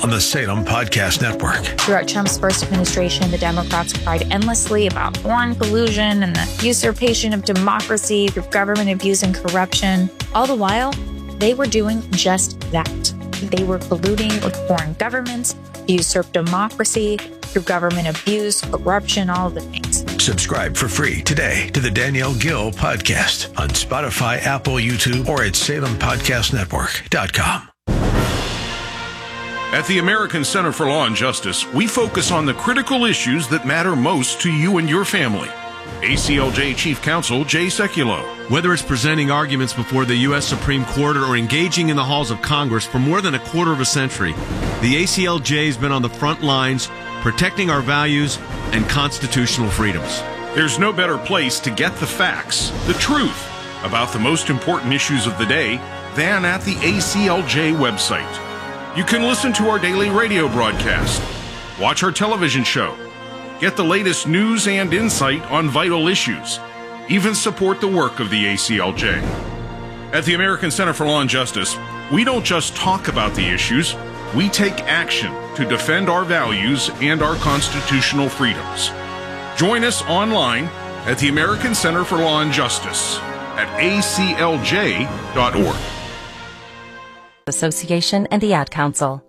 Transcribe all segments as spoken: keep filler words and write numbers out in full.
on the Salem Podcast Network. Throughout Trump's first administration, the Democrats cried endlessly about foreign collusion and the usurpation of democracy through government abuse and corruption. All the while, they were doing just that. They were colluding with foreign governments, usurp democracy through government abuse, corruption, all the things. Subscribe for free today to the Danielle Gill Podcast on Spotify, Apple, YouTube, or at salem podcast network dot com. At the American Center for Law and Justice, we focus on the critical issues that matter most to you and your family. A C L J Chief Counsel Jay Sekulow. Whether it's presenting arguments before the U S Supreme Court or engaging in the halls of Congress for more than a quarter of a century, the A C L J has been on the front lines protecting our values and constitutional freedoms. There's no better place to get the facts, the truth, about the most important issues of the day than at the A C L J website. You can listen to our daily radio broadcast, watch our television show, get the latest news and insight on vital issues, even support the work of the A C L J. At the American Center for Law and Justice, we don't just talk about the issues, we take action to defend our values and our constitutional freedoms. Join us online at the American Center for Law and Justice at A C L J dot org. Association and the Ad Council.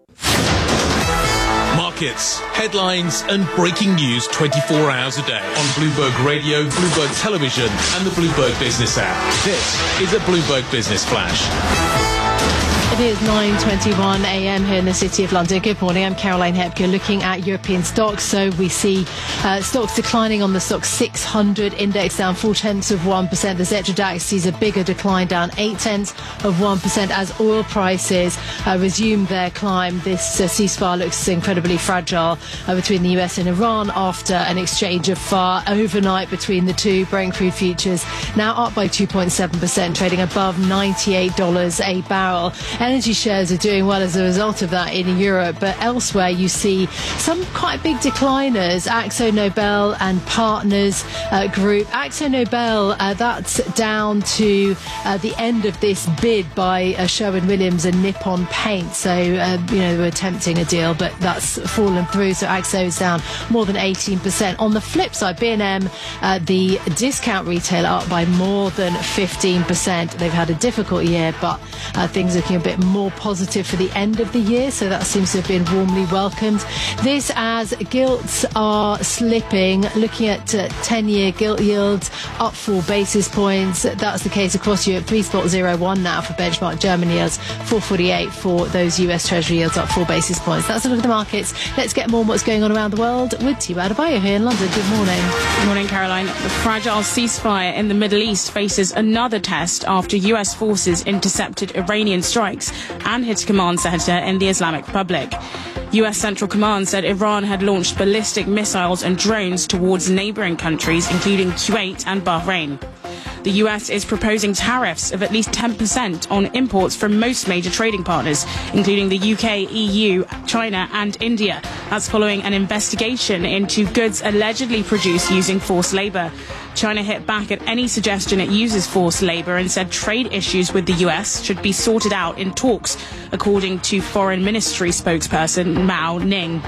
Markets, headlines and breaking news twenty-four hours a day on Bloomberg Radio, Bloomberg Television and the Bloomberg Business app. This is a Bloomberg Business Flash. It is nine twenty-one a m here in the City of London. Good morning, I'm Caroline Hepker. Looking at European stocks, so we see uh, stocks declining on the Stoxx six hundred index, down four tenths of one percent. The Xetra DAX sees a bigger decline, down eight tenths of one percent as oil prices uh, resume their climb. This uh, ceasefire looks incredibly fragile uh, between the U S and Iran after an exchange of fire overnight between the two. Brent crude futures now up by two point seven percent, trading above ninety-eight dollars a barrel. Energy shares are doing well as a result of that in Europe, but elsewhere you see some quite big decliners. Akzo Nobel and Partners uh, Group. Akzo Nobel, uh, that's down to uh, the end of this bid by uh, Sherwin-Williams and Nippon Paint. So, uh, you know, they were attempting a deal, but that's fallen through. So Akzo's down more than eighteen percent. On the flip side, B and M, uh, the discount retailer, up by more than fifteen percent. They've had a difficult year, but uh, things are looking a bit more positive for the end of the year, so that seems to have been warmly welcomed. This as gilts are slipping. Looking at uh, ten-year gilt yields up four basis points. That's the case across Europe. three point zero one now for benchmark German yields, four forty-eight for those U S Treasury yields, up four basis points. That's a look at the markets. Let's get more on what's going on around the world with Tiwa Adebayo here in London. Good morning. Good morning, Caroline. The fragile ceasefire in the Middle East faces another test after U S forces intercepted Iranian strikes and hit a command center in the Islamic Republic. U S Central Command said Iran had launched ballistic missiles and drones towards neighboring countries, including Kuwait and Bahrain. The U S is proposing tariffs of at least ten percent on imports from most major trading partners, including the U K, E U, China and India. That's following an investigation into goods allegedly produced using forced labour. China hit back at any suggestion it uses forced labour and said trade issues with the U S should be sorted out in talks, according to Foreign Ministry spokesperson Mao Ning.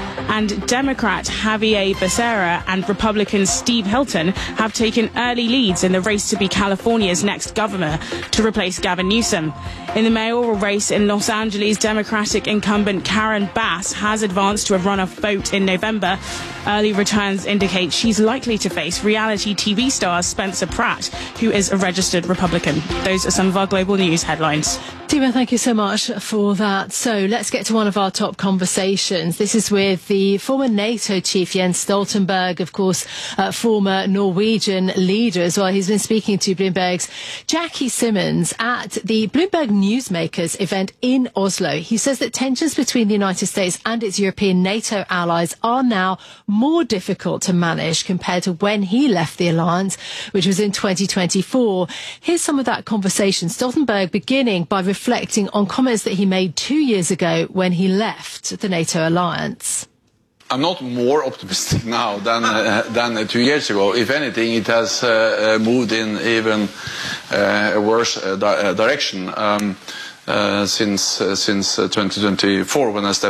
And Democrat Javier Becerra and Republican Steve Hilton have taken early leads in the race to be California's next governor to replace Gavin Newsom. In the mayoral race in Los Angeles, Democratic incumbent Karen Bass has advanced to a runoff vote in November. Early returns indicate she's likely to face reality T V star Spencer Pratt, who is a registered Republican. Those are some of our global news headlines. Tima, thank you so much for that. So let's get to one of our top conversations. This is with the former NATO chief Jens Stoltenberg, of course, uh, former Norwegian leader as well. He's been speaking to Bloomberg's Jackie Simmons at the Bloomberg Newsmakers event in Oslo. He says that tensions between the United States and its European NATO allies are now more difficult to manage compared to when he left the alliance, which was in twenty twenty-four. Here's some of that conversation. Stoltenberg beginning by reflecting on comments that he made two years ago when he left the NATO alliance. I'm not more optimistic now than uh, than two years ago. If anything, it has uh, moved in even uh, a worse uh, di- uh, direction um, uh, since uh, since uh, twenty twenty-four when I stepped